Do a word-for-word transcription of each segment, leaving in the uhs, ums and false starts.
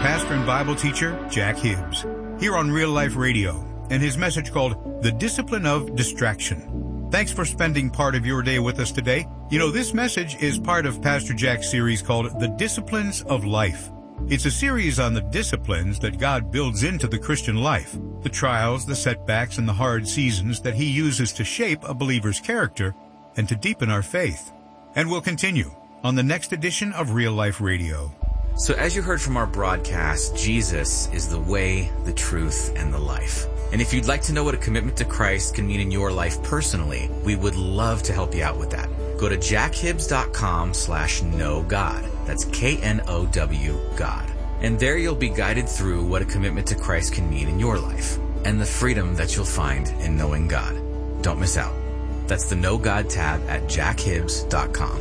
pastor and Bible teacher Jack Hibbs, here on Real Life Radio, and his message called The Discipline of Distraction. Thanks for spending part of your day with us today. You know, this message is part of Pastor Jack's series called The Disciplines of Life. It's a series on the disciplines that God builds into the Christian life, the trials, the setbacks, and the hard seasons that He uses to shape a believer's character and to deepen our faith. And we'll continue on the next edition of Real Life Radio. So as you heard from our broadcast, Jesus is the way, the truth, and the life. And if you'd like to know what a commitment to Christ can mean in your life personally, we would love to help you out with that. Go to jackhibbs.com slash know God. That's K N O W God. And there you'll be guided through what a commitment to Christ can mean in your life and the freedom that you'll find in knowing God. Don't miss out. That's the Know God tab at jackhibbs dot com.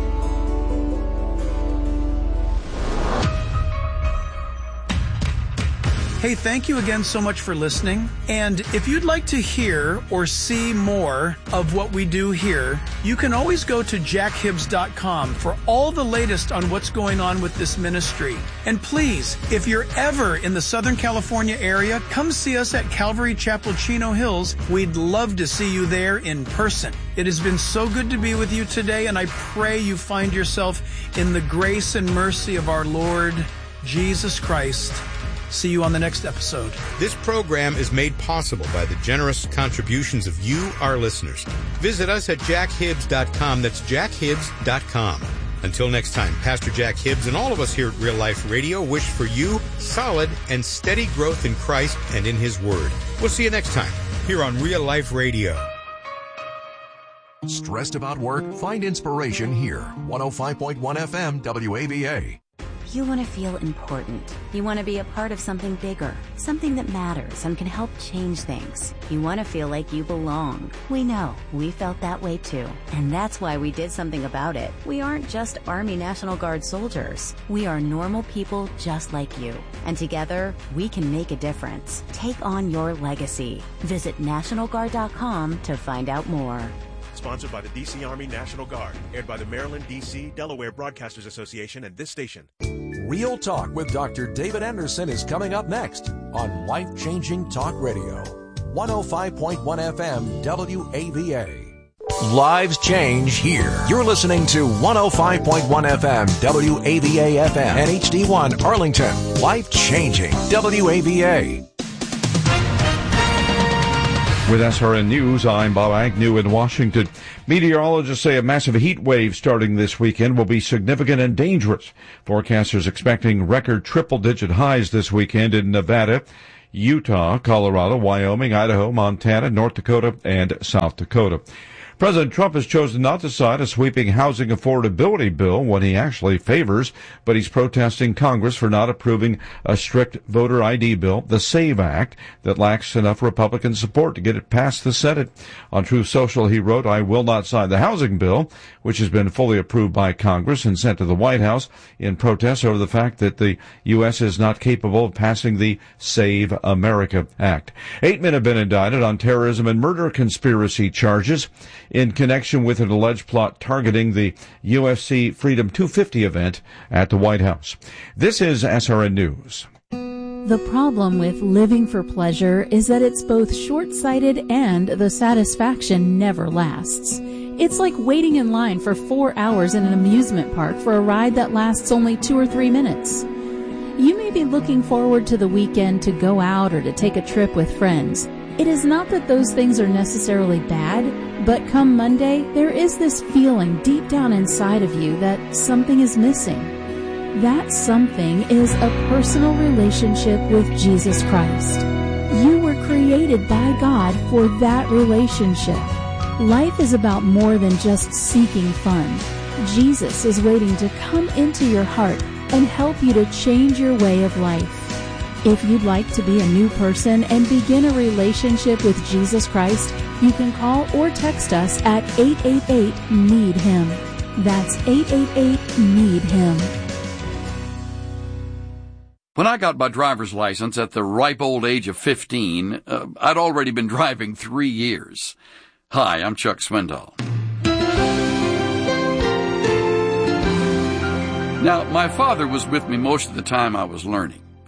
Hey, thank you again so much for listening. And if you'd like to hear or see more of what we do here, you can always go to jack hibbs dot com for all the latest on what's going on with this ministry. And please, if you're ever in the Southern California area, come see us at Calvary Chapel, Chino Hills. We'd love to see you there in person. It has been so good to be with you today, and I pray you find yourself in the grace and mercy of our Lord Jesus Christ. See you on the next episode. This program is made possible by the generous contributions of you, our listeners. Visit us at jack hibbs dot com. That's jack hibbs dot com. Until next time, Pastor Jack Hibbs and all of us here at Real Life Radio wish for you solid and steady growth in Christ and in His Word. We'll see you next time here on Real Life Radio. Stressed about work? Find inspiration here. one oh five point one F M W A V A. You want to feel important. You want to be a part of something bigger, something that matters and can help change things. You want to feel like you belong. We know. We felt that way too. And that's why we did something about it. We aren't just Army National Guard soldiers. We are normal people just like you. And together, we can make a difference. Take on your legacy. Visit national guard dot com to find out more. Sponsored by the D C Army National Guard. Aired by the Maryland, D C, Delaware Broadcasters Association and this station. Real Talk with Doctor David Anderson is coming up next on Life Changing Talk Radio. one oh five point one F M W A V A. Lives change here. You're listening to one oh five point one F M W A V A F M and H D one Arlington. Life Changing W A V A. With S R N News, I'm Bob Agnew in Washington. Meteorologists say a massive heat wave starting this weekend will be significant and dangerous. Forecasters expecting record triple-digit highs this weekend in Nevada, Utah, Colorado, Wyoming, Idaho, Montana, North Dakota, and South Dakota. President Trump has chosen not to sign a sweeping housing affordability bill, one he actually favors, but he's protesting Congress for not approving a strict voter I D bill, the SAVE Act, that lacks enough Republican support to get it past the Senate. On Truth Social, he wrote, "I will not sign the housing bill, which has been fully approved by Congress and sent to the White House in protest over the fact that the U S is not capable of passing the Save America Act." Eight men have been indicted on terrorism and murder conspiracy charges in connection with an alleged plot targeting the U F C Freedom two fifty event at the White House. This is S R N News. The problem with living for pleasure is that it's both short-sighted and the satisfaction never lasts. It's like waiting in line for four hours in an amusement park for a ride that lasts only two or three minutes. You may be looking forward to the weekend to go out or to take a trip with friends. It is not that those things are necessarily bad, but come Monday, there is this feeling deep down inside of you that something is missing. That something is a personal relationship with Jesus Christ. You were created by God for that relationship. Life is about more than just seeking fun. Jesus is waiting to come into your heart and help you to change your way of life. If you'd like to be a new person and begin a relationship with Jesus Christ, you can call or text us at eight eight eight, need him. That's eight eight eight, need him. When I got my driver's license at the ripe old age of fifteen, uh, I'd already been driving three years. Hi, I'm Chuck Swindoll. Now, my father was with me most of the time I was learning.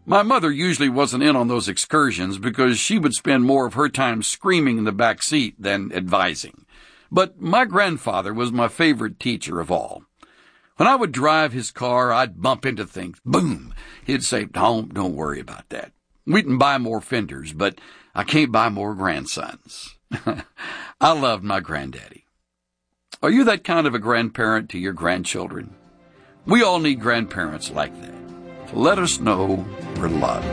My mother usually wasn't in on those excursions because she would spend more of her time screaming in the back seat than advising. But my grandfather was my favorite teacher of all. When I would drive his car, I'd bump into things. Boom! He'd say, don't, don't worry about that. We can buy more fenders, but I can't buy more grandsons. I loved my granddaddy. Are you that kind of a grandparent to your grandchildren? We all need grandparents like that. So let us know we're loved.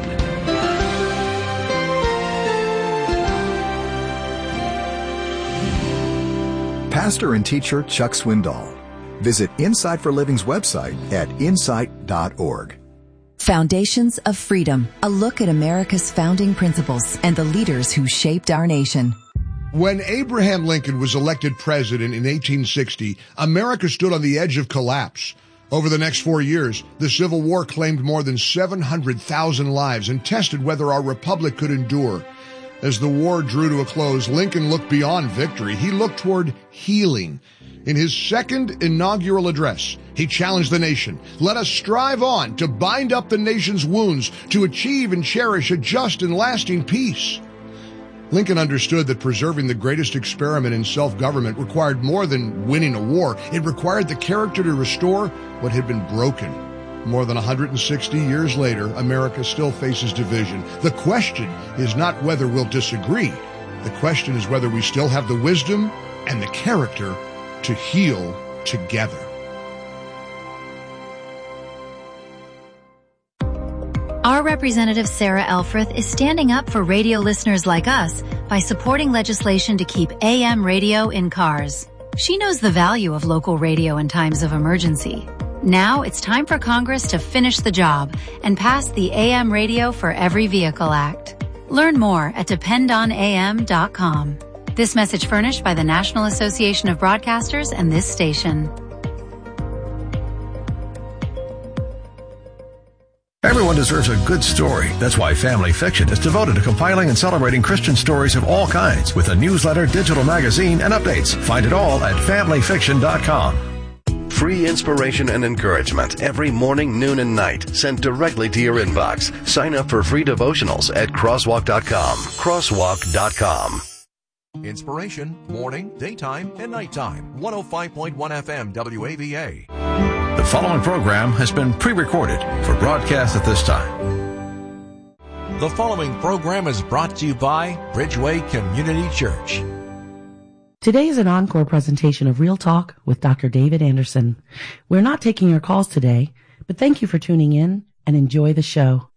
Pastor and teacher Chuck Swindoll. Visit Insight for Living's website at insight dot org. Foundations of Freedom, a look at America's founding principles and the leaders who shaped our nation. When Abraham Lincoln was elected president in eighteen sixty, America stood on the edge of collapse. Over the next four years, the Civil War claimed more than seven hundred thousand lives and tested whether our republic could endure. As the war drew to a close, Lincoln looked beyond victory. He looked toward healing. In his second inaugural address, he challenged the nation. Let us strive on to bind up the nation's wounds, to achieve and cherish a just and lasting peace. Lincoln understood that preserving the greatest experiment in self-government required more than winning a war. It required the character to restore what had been broken. More than one hundred sixty years later, America still faces division. The question is not whether we'll disagree. The question is whether we still have the wisdom and the character to heal together. Our representative Sarah Elfreth is standing up for radio listeners like us by supporting legislation to keep A M radio in cars. She knows the value of local radio in times of emergency. Now it's time for Congress to finish the job and pass the A M Radio for Every Vehicle Act. Learn more at depend on A M dot com. This message furnished by the National Association of Broadcasters and this station. Everyone deserves a good story. That's why Family Fiction is devoted to compiling and celebrating Christian stories of all kinds with a newsletter, digital magazine, and updates. Find it all at family fiction dot com. Free inspiration and encouragement every morning, noon, and night sent directly to your inbox. Sign up for free devotionals at crosswalk dot com. crosswalk dot com. Inspiration, morning, daytime, and nighttime. one oh five point one F M W A V A. The following program has been pre-recorded for broadcast at this time. The following program is brought to you by Bridgeway Community Church. Today is an encore presentation of Real Talk with Doctor David Anderson. We're not taking your calls today, but thank you for tuning in and enjoy the show.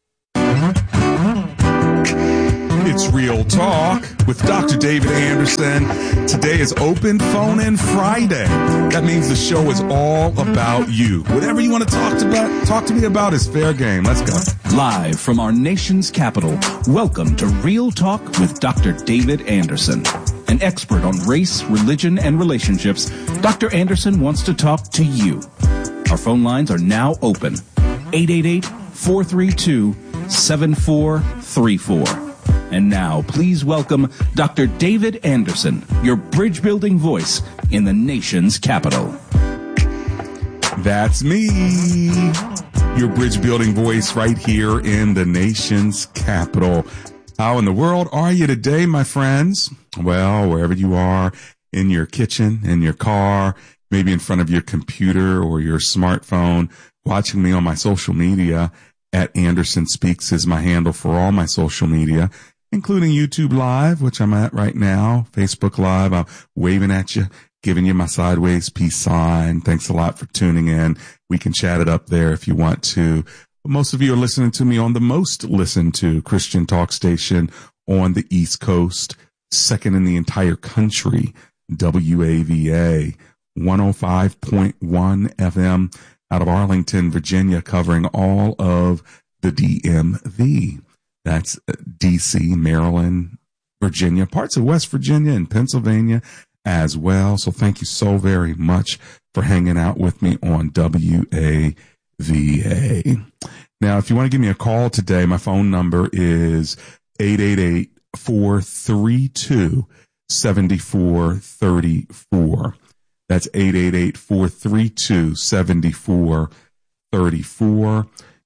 It's Real Talk with Doctor David Anderson. Today is Open Phone In Friday. That means the show is all about you. Whatever you want to talk to, about, talk to me about is fair game. Let's go. Live from our nation's capital, welcome to Real Talk with Doctor David Anderson. An expert on race, religion, and relationships, Doctor Anderson wants to talk to you. Our phone lines are now open. eight eight eight, four three two, seven four three four. And now, please welcome Doctor David Anderson, your bridge-building voice in the nation's capital. That's me, your bridge-building voice right here in the nation's capital. How in the world are you today, my friends? Well, wherever you are, in your kitchen, in your car, maybe in front of your computer or your smartphone, watching me on my social media, at Anderson Speaks is my handle for all my social media, including YouTube Live, which I'm at right now, Facebook Live. I'm waving at you, giving you my sideways peace sign. Thanks a lot for tuning in. We can chat it up there if you want to. But most of you are listening to me on the most listened to Christian talk station on the East Coast, second in the entire country, W A V A, one oh five point one F M out of Arlington, Virginia, covering all of the D M V. That's D C, Maryland, Virginia, parts of West Virginia and Pennsylvania as well. So thank you so very much for hanging out with me on W A V A. Now, if you want to give me a call today, my phone number is eight eight eight, four three two, seven four three four. That's eight eight eight, four three two, seven four three four.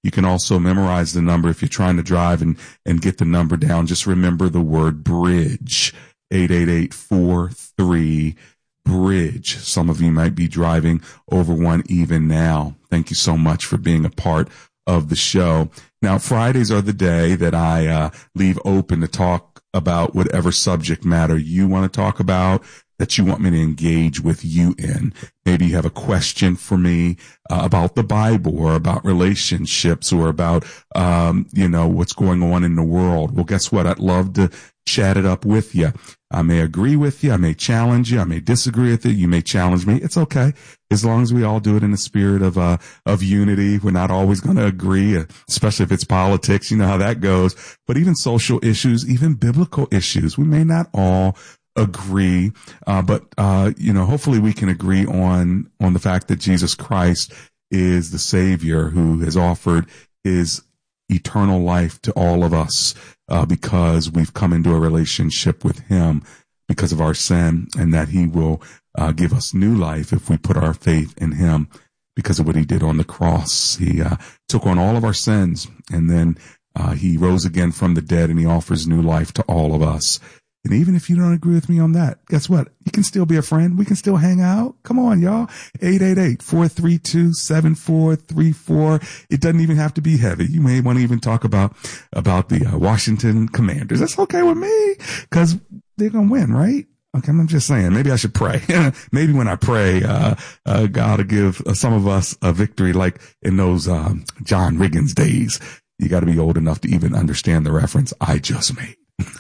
You can also memorize the number if you're trying to drive and, and get the number down. Just remember the word bridge, eight eight eight, four three, bridge. Some of you might be driving over one even now. Thank you so much for being a part of the show. Now, Fridays are the day that I uh, leave open to talk about whatever subject matter you want to talk about, that you want me to engage with you in. Maybe you have a question for me uh, about the Bible or about relationships or about, um, you know, what's going on in the world. Well, guess what? I'd love to chat it up with you. I may agree with you. I may challenge you. I may disagree with it. You may challenge me. It's okay. As long as we all do it in the spirit of, uh, of unity. We're not always going to agree, especially if it's politics. You know how that goes. But even social issues, even biblical issues, we may not all agree, uh, but, uh, you know, hopefully we can agree on, on the fact that Jesus Christ is the Savior who has offered his eternal life to all of us, uh, because we've come into a relationship with him because of our sin, and that he will, uh, give us new life if we put our faith in him because of what he did on the cross. He, uh, took on all of our sins, and then, uh, he rose again from the dead, and he offers new life to all of us. And even if you don't agree with me on that, guess what? You can still be a friend. We can still hang out. Come on, y'all. eight eight eight, four three two, seven four three four. It doesn't even have to be heavy. You may want to even talk about, about the uh, Washington Commanders. That's okay with me because they're going to win, right? Okay. I'm just saying, maybe I should pray. Maybe when I pray, uh, uh, God will give uh, some of us a victory like in those, um, John Riggins days. You got to be old enough to even understand the reference I just made.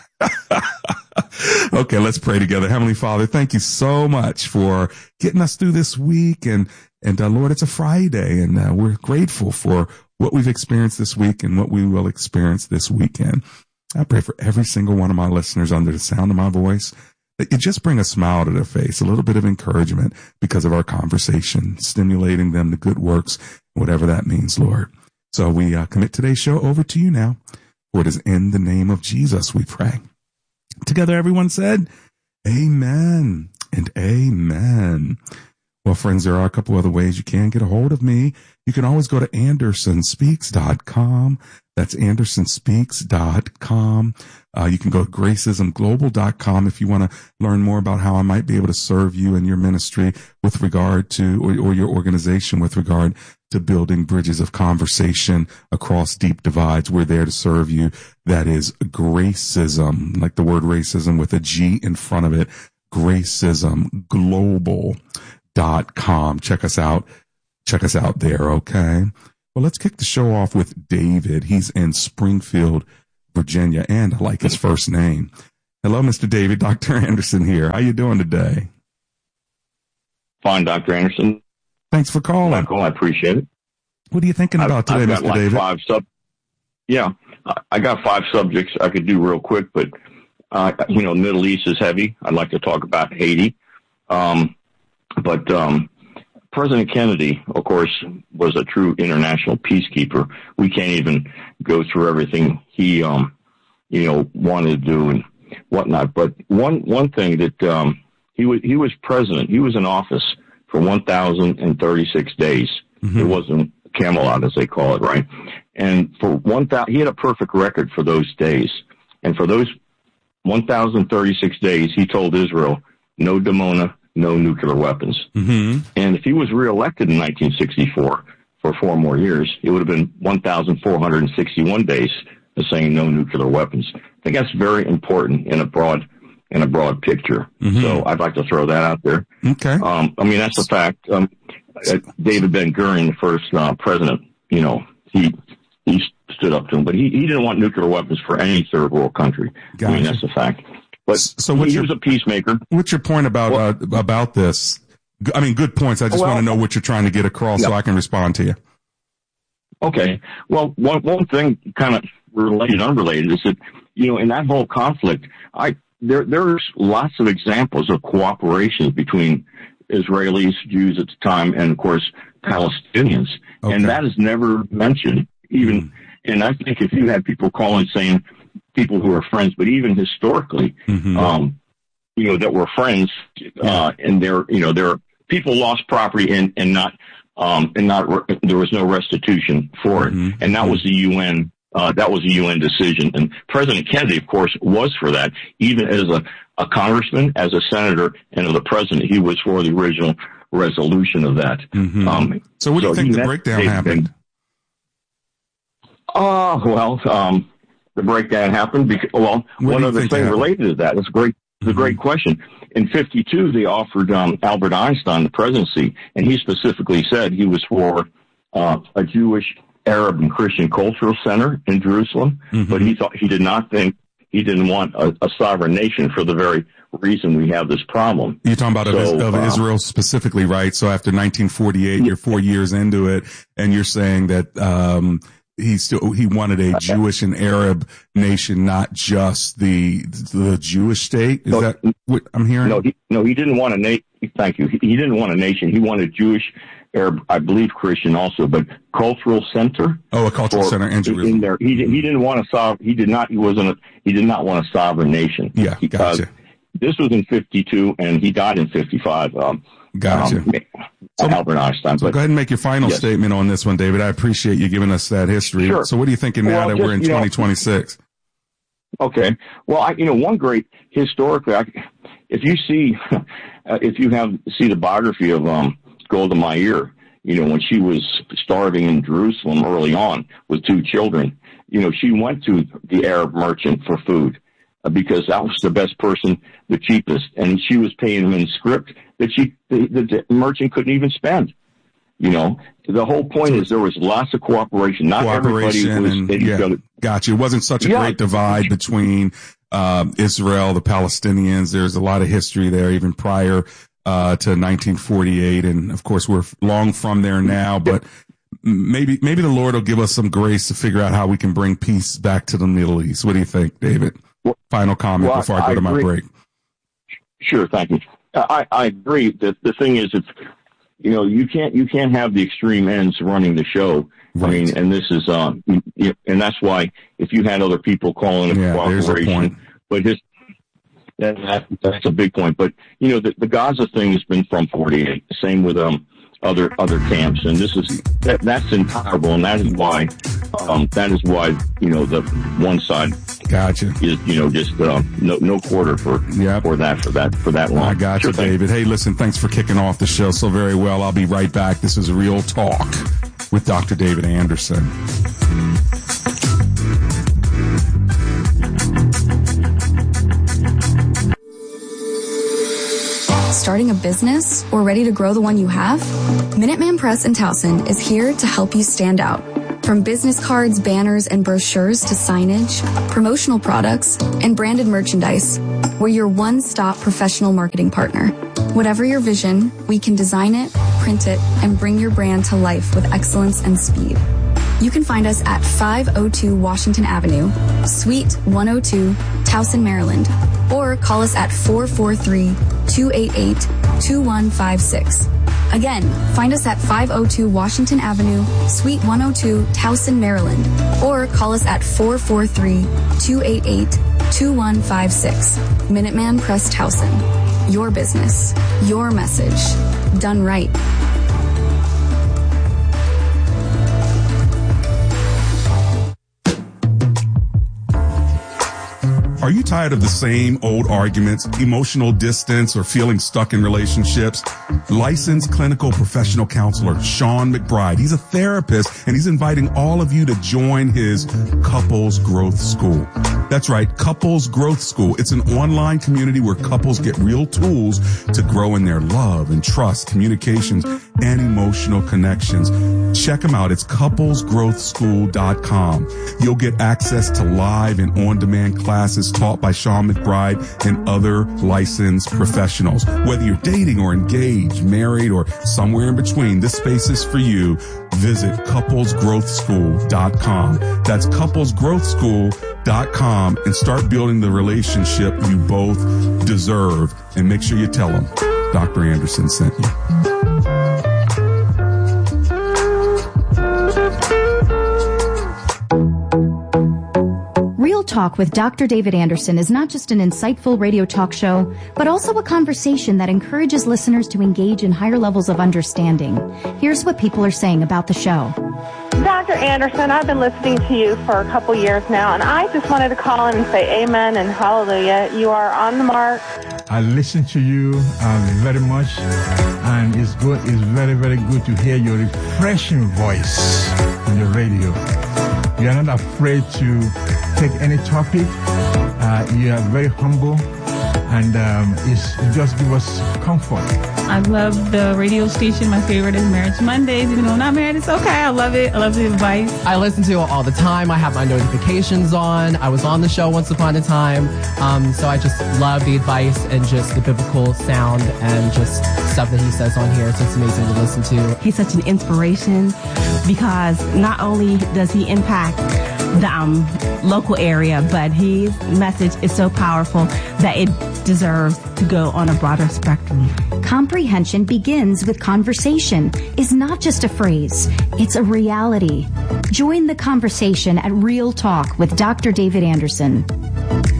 Okay, let's pray together. Heavenly Father, thank you so much for getting us through this week. And, and, uh, Lord, it's a Friday, and uh, we're grateful for what we've experienced this week and what we will experience this weekend. I pray for every single one of my listeners under the sound of my voice, that you just bring a smile to their face, a little bit of encouragement because of our conversation, stimulating them to good works, whatever that means, Lord. So we uh, commit today's show over to you now. For it is in the name of Jesus we pray. Together, everyone said, amen and amen. Well, friends, there are a couple other ways you can get a hold of me. You can always go to anderson speaks dot com. That's anderson speaks dot com. Uh, you can go to gracism global dot com if you want to learn more about how I might be able to serve you and your ministry with regard to, or, or your organization with regard to building bridges of conversation across deep divides. We're there to serve you. That is Gracism, like the word racism with a G in front of it. gracism global dot com. Check us out. Check us out there. Okay. Well, let's kick the show off with David. He's in Springfield, Virginia, and I like his first name. Hello, Mister David. Doctor Anderson here. How you doing today? Fine, Doctor Anderson. Thanks for calling. Michael, I appreciate it. What are you thinking about I've, today, I've got Mister like David? Five sub- yeah, I got five subjects I could do real quick, but, uh, you know, Middle East is heavy. I'd like to talk about Haiti. Um, but um, President Kennedy, of course, was a true international peacekeeper. We can't even go through everything he, um, you know, wanted to do and whatnot. But one one thing that um, he was he was president. He was in office for one thousand thirty-six days. Mm-hmm. It wasn't Camelot, as they call it, right? And for one thousand, he had a perfect record for those days. And for those one thousand thirty-six days, he told Israel, no Dimona, no nuclear weapons. Mm-hmm. And if he was reelected in nineteen sixty-four for four more years, it would have been one thousand four hundred sixty-one days of saying no nuclear weapons. I think that's very important in a broad in a broad picture. Mm-hmm. So I'd like to throw that out there. Okay. Um, I mean, that's a fact. Um, uh, David Ben Gurion, the first uh, president, you know, he he stood up to him, but he, he didn't want nuclear weapons for any third world country. Gotcha. I mean, that's a fact. But so what's he your, was a peacemaker. What's your point about well, uh, about this? I mean, good points. I just well, want to know what you're trying to get across yeah. so I can respond to you. Okay. Well, one one thing kind of related, unrelated, is that, you know, in that whole conflict, I there there's lots of examples of cooperation between Israelis, Jews at the time, and of course Palestinians, okay. and that is never mentioned. Even, mm. and I think if you had people calling saying people who are friends, but even historically, mm-hmm. um, you know, that were friends, uh, and they're, you know, there people lost property and and not um, and not re- there was no restitution for it, Mm-hmm. and that was the U N. Uh, that was a U N decision, and President Kennedy, of course, was for that. Even as a, a congressman, as a senator, and as a president, he was for the original resolution of that. Mm-hmm. Um, so, what do you so think the met, breakdown happened? Oh, uh, well, um, the breakdown happened because, well, What one do you other think thing happened? related to that. It's a great, it's a great question. In fifty-two, they offered um, Albert Einstein the presidency, and he specifically said he was for uh, a Jewish, Arab, and Christian cultural center in Jerusalem, Mm-hmm. but he thought he did not think he didn't want a, a sovereign nation for the very reason we have this problem. You're talking about So, of, of uh, Israel specifically, right? So after nineteen forty-eight, you're four years into it, and you're saying that um, he still he wanted a Jewish and Arab nation, not just the the Jewish state. Is No, that what I'm hearing? No, he, no, he didn't want a nation. Thank you. He, he didn't want a nation. He wanted Jewish, Arab, I believe Christian also, but cultural center. Oh, a cultural for- center in Jerusalem. In there, he he didn't want a sov. He did not. He wasn't. A, he did not want a sovereign nation. Yeah, because gotcha. this was in fifty-two, and he died in fifty-five. Um, Gotcha. Um, Albert Einstein. So but go ahead and make your final yes. statement on this one, David. I appreciate you giving us that history. Sure. So what are you thinking now Well, that just, we're in you know- twenty twenty-six? Okay. Well, I, you know, one great historically, I, if you see, uh, if you have see the biography of um, Golda Meir, you know, when she was starving in Jerusalem early on with two children, you know, she went to the Arab merchant for food uh, because that was the best person, the cheapest, and she was paying him in script that she the, the, the merchant couldn't even spend. You know, the whole point is there was lots of cooperation. Not everybody Cooperation was and in each yeah, other. gotcha. It wasn't such a Yeah. great divide between um, Israel, the Palestinians. There's a lot of history there, even prior uh, to nineteen forty-eight, and of course we're long from there now. But maybe maybe the Lord will give us some grace to figure out how we can bring peace back to the Middle East. What do you think, David? Final comment Well, before I go I to my agree. break. Sure, thank you. I, I agree that the thing is, it's, you know, you can't, you can't have the extreme ends running the show. I mean, and this is, um, you, and that's why if you had other people calling it Yeah, there's a cooperation, point. but just, that, that, that's a big point. But, you know, the, the Gaza thing has been from forty-eight. Same with, um, other, other camps. And this is, that, that's intolerable. And that is why, um, that is why, you know, the one side Gotcha. is, you know, just, um, no, no quarter for, for that, for that, for that long. I got you, Sure thing. David. Hey, listen, thanks for kicking off the show so very well. I'll be right back. This is Real Talk with Doctor David Anderson. Starting a business or ready to grow the one you have? Minuteman Press in Towson is here to help you stand out. From business cards, banners, and brochures to signage, promotional products, and branded merchandise, we're your one-stop professional marketing partner. Whatever your vision, we can design it, print it, and bring your brand to life with excellence and speed. You can find us at five oh two Washington Avenue, Suite one oh two, Towson, Maryland, or call us at four four three, two eight eight, two one five six. Again, find us at five oh two Washington Avenue, Suite one oh two, Towson, Maryland, or call us at four four three, two eight eight, two one five six. Minuteman Press Towson. Your business, your message, done right. Are you tired of the same old arguments, emotional distance, or feeling stuck in relationships? Licensed clinical professional counselor Sean McBride, he's a therapist, and he's inviting all of you to join his Couples Growth School. That's right, Couples Growth School. It's an online community where couples get real tools to grow in their love and trust, communications, and emotional connections. Check them out. It's couples growth school dot com. You'll get access to live and on-demand classes taught by Sean McBride and other licensed professionals. Whether you're dating or engaged, married, or somewhere in between, this space is for you. Visit couples growth school dot com. That's couples growth school dot com and start building the relationship you both deserve. And make sure you tell them Doctor Anderson sent you. Real Talk with Doctor David Anderson is not just an insightful radio talk show, but also a conversation that encourages listeners to engage in higher levels of understanding. Here's what people are saying about the show. Doctor Anderson, I've been listening to you for a couple years now, and I just wanted to call in and say amen and hallelujah. You are on the mark. I listen to you uh, very much, and it's good. It's very, very good to hear your refreshing voice on the radio. You are not afraid to take any topic. Uh, you are very humble, and um, it's, you just give us comfort. I love the radio station. My favorite is Marriage Mondays. Even though I'm not married, it's okay. I love it. I love the advice. I listen to it all the time. I have my notifications on. I was on the show once upon a time. Um, so I just love the advice and just the biblical sound and just stuff that he says on here. So it's amazing to listen to. He's such an inspiration because not only does he impact the um, local area, but his message is so powerful that it deserves to go on a broader spectrum. Comprehension begins with conversation is not just a phrase, it's a reality. Join the conversation at Real Talk with Doctor David Anderson.